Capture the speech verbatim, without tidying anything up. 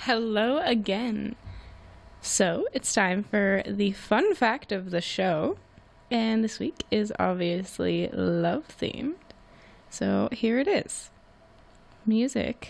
Hello again. So, it's time for the fun fact of the show. And this week is obviously love themed. So, here it is. Music